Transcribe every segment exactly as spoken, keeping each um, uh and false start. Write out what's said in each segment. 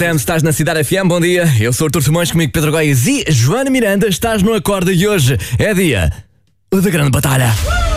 Estás na Cidade F M, bom dia. Eu sou Artur Simões, comigo Pedro Goiás e Joana Miranda. Estás no Acorda e hoje é dia da grande batalha.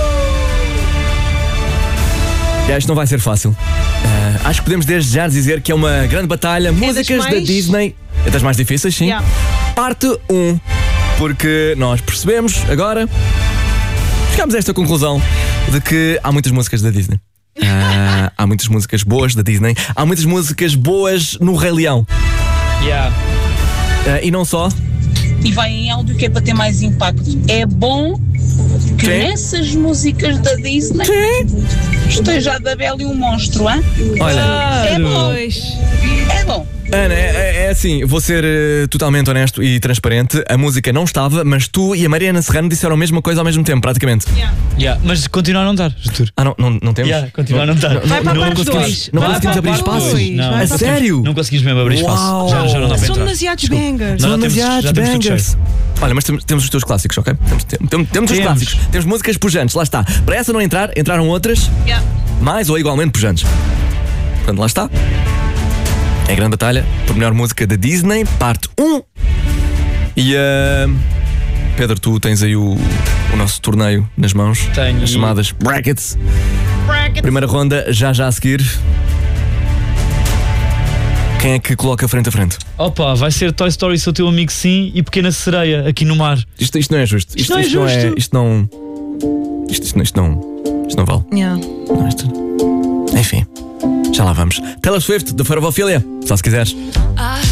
E isto não vai ser fácil. Uh, acho que podemos desde já dizer que é uma grande batalha. É músicas mais... da Disney. É das mais difíceis, sim. Yeah. Parte um. Porque nós percebemos agora, chegamos a esta conclusão de que há muitas músicas da Disney. Uh, há muitas músicas boas da Disney. Há muitas músicas boas no Rei Leão. Yeah. Uh, e não só. E vai em áudio que é para ter mais impacto. É bom que Sim. nessas músicas da Disney Sim. esteja a da Bela e o Monstro, hein? Olha, é bom. É bom. Ana, é, é assim, vou ser uh, totalmente honesto e transparente. A música não estava, mas tu e a Mariana Serrano disseram a mesma coisa ao mesmo tempo, praticamente. Yeah. Yeah. Mas continua a não dar, Artur. Ah, não, não, não temos? Yeah, continua a não dar. Vai para não, a parte dois. Não conseguimos abrir espaço. Não, a sério? Não conseguimos mesmo abrir espaço. Uau. Já, já não dá para São entrar. demasiados bangers. São Não, demasiados temos, bangers. Olha, mas temos, temos os teus clássicos, ok? Temos, temos, temos, temos os clássicos. Temos músicas pujantes, lá está. Para essa não entrar, entraram outras, yeah. mais ou igualmente pujantes. Portanto, lá está. É a grande batalha por melhor música da Disney, parte um. E uh, Pedro, tu tens aí o, o nosso torneio nas mãos. Tenho. As chamadas brackets. Brackets. Primeira ronda, já já a seguir. Quem é que coloca frente a frente? Opa, vai ser Toy Story, Sou Teu Amigo Sim e Pequena Sereia, aqui no mar. Isto, isto não é justo. Isto, isto não é justo. Isto não é. Isto, isto, isto não. Isto não vale. Yeah. Não, isto... Enfim, já lá vamos. Taylor Swift, de Faravofilia, só se quiseres.